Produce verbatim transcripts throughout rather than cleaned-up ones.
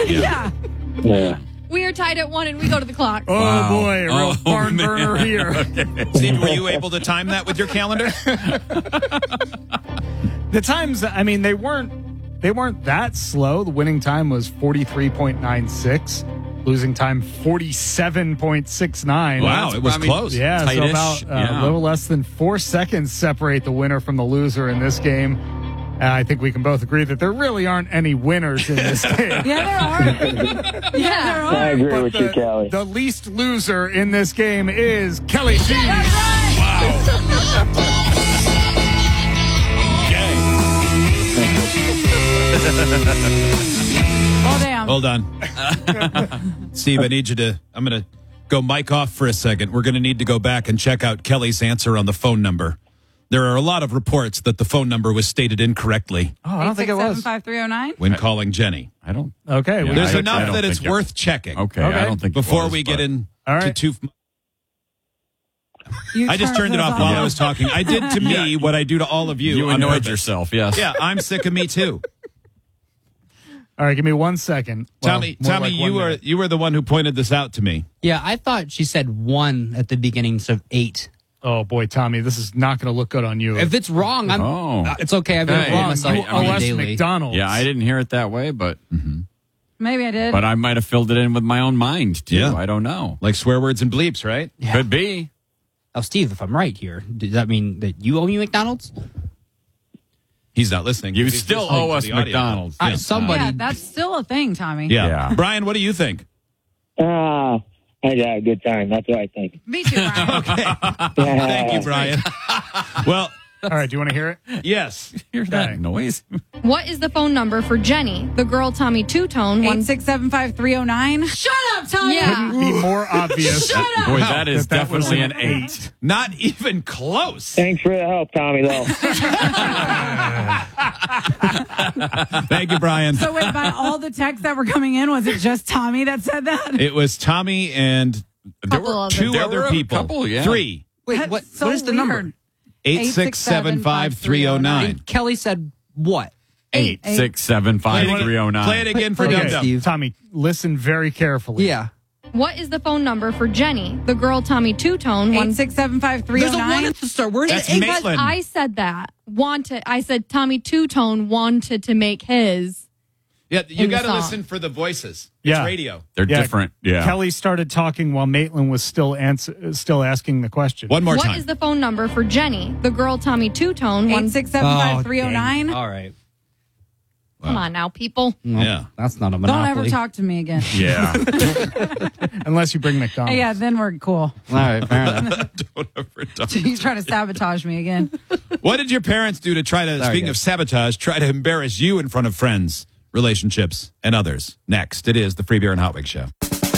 yeah. Yeah. We are tied at one, and we go to the clock. Oh, Wow. boy. A real Oh, barn man. burner here. Okay. Steve, were you able to time that with your calendar? The times, I mean, they weren't they weren't that slow. The winning time was forty-three point nine six. Losing time forty-seven point six nine. Wow, it was I mean, close. Yeah, so Tightish. about uh, Yeah. a little less than four seconds separate the winner from the loser in this game. Uh, I think we can both agree that there really aren't any winners in this game. Yeah, there are. Yeah, there are. I agree But with the, you, Kelly. the least loser in this game is Kelly G. Oh, damn. Hold on. Steve, I need you to, I'm going to go mic off for a second. We're going to need to go back and check out Kelly's answer on the phone number. There are a lot of reports that the phone number was stated incorrectly Oh, I don't think it was. seven five three oh nine. when calling Jenny. I don't. Okay. Yeah, we- There's I- I enough don't that it's think it- worth checking. Okay, Okay. I don't think it Before was, we get but- in All to right. two. You I just turned it off while I was talking. I did to me Yeah. what I do to all of you. You on annoyed purpose. yourself, yes. Yeah, I'm sick of me too. All right, give me one second. Well, Tommy, more Tommy, like one you were minute. you were the one who pointed this out to me. Yeah, I thought she said one at the beginnings of eight. Oh, boy, Tommy, this is not going to look good on you. If it's wrong, I'm. Oh. uh, It's okay. I've been Hey, wrong wrong, myself you I mean, owe us daily. McDonald's. Yeah, I didn't hear it that way, but Maybe I did. but I might have filled it in with my own mind too. Yeah. I don't know. Like swear words and bleeps, right? Could be. Oh, Steve, if I'm right here, does that mean that you owe me McDonald's? He's not listening. You He's still listening owe to us the audio. McDonald's. Uh, Yeah. somebody. yeah, that's still a thing, Tommy. Yeah. Yeah. Brian, what do you think? Ah, I had a good time. That's what I think. Me too, Brian. Thank you, Brian. Well, All right, do you want to hear it? yes. Hear Okay. that noise? What is the phone number for Jenny, the girl Tommy Two-Tone? Eight One. six seven five three oh nine. Shut up, Tommy. Yeah. Be more obvious. Shut up. Boy, that is that that was definitely an an eight. Not even close. Thanks for the help, Tommy, though. Thank you, Brian. So wait, by all the texts that were coming in, was it just Tommy that said that? It was Tommy and There Couple were others. two there other were a people. couple, yeah. Three. Wait, That's what? so what is the weird. number? Eight six seven five three oh nine. And Kelly said what? Eight, Eight. six, seven, five, three, oh, nine. Play it again for Okay, Dum Dum. Steve. Tommy, listen very carefully. Yeah. What is the phone number for Jenny, the girl Tommy Two-Tone? Eight One. six seven five three oh There's a one nine. at the start. Where's That's the eight? Maitland. Because I said that. Wanted. I said Tommy Two-Tone wanted to make his. Yeah, you In the got to song. listen for the voices. Yeah. It's radio. They're Yeah, different. Yeah. Kelly started talking while Maitland was still ans- still asking the question. One more What time. is the phone number for Jenny, the girl Tommy Two-Tone? One. Eight six seven five three oh nine. All right. Come on now, people. No, Yeah. That's not a Don't monopoly. ever talk to me again. Yeah. Unless you bring McDonald's. Yeah, then we're cool. All right, fair enough. Don't ever talk. He's trying to sabotage me again. What did your parents do to try to, Sorry, speaking guys. of sabotage, try to embarrass you in front of friends, relationships, and others? Next, it is the Free Beer and Hot Wings Show.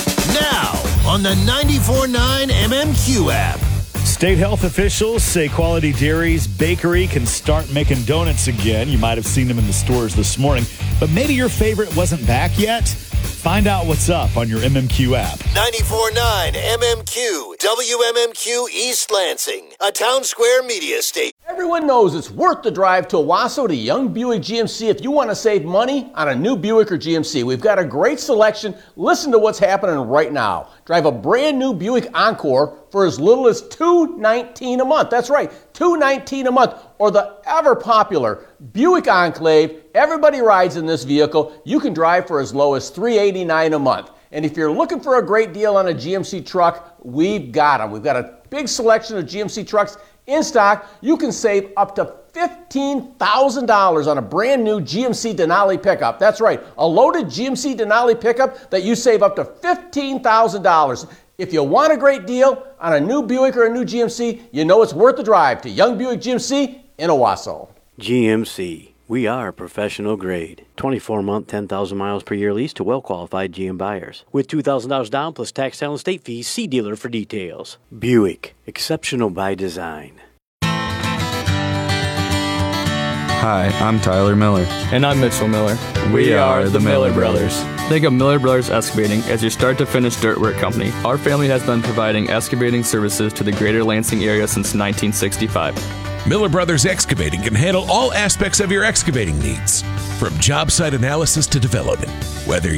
Now on the ninety-four point nine M M Q app. State health officials say Quality Dairy's bakery can start making donuts again. You might have seen them in the stores this morning, but maybe your favorite wasn't back yet. Find out what's up on your M M Q app. ninety-four point nine M M Q, W M M Q East Lansing, a Town Square media station. Everyone knows it's worth the drive to Owasso to Young Buick G M C if you want to save money on a new Buick or G M C. We've got a great selection. Listen to what's happening right now. Drive a brand new Buick Encore for as little as two hundred nineteen dollars a month. That's right, two hundred nineteen dollars a month. Or the ever popular Buick Enclave. Everybody rides in this vehicle. You can drive for as low as three hundred eighty-nine dollars a month. And if you're looking for a great deal on a G M C truck, we've got them. We've got a big selection of G M C trucks in stock. You can save up to fifteen thousand dollars on a brand new G M C Denali pickup. That's right, a loaded G M C Denali pickup that you save up to fifteen thousand dollars. If you want a great deal on a new Buick or a new G M C, you know it's worth the drive to Young Buick G M C in Owasso. G M C. We are professional grade. twenty-four month, ten thousand miles per year lease to well-qualified G M buyers. With two thousand dollars down plus tax, title, and state fees, see dealer for details. Buick. Exceptional by design. Hi, I'm Tyler Miller. And I'm Mitchell Miller. We are the Miller Brothers. Think of Miller Brothers Excavating as your start to finish dirt work company. Our family has been providing excavating services to the greater Lansing area since nineteen sixty-five. Miller Brothers Excavating can handle all aspects of your excavating needs, from job site analysis to development. Whether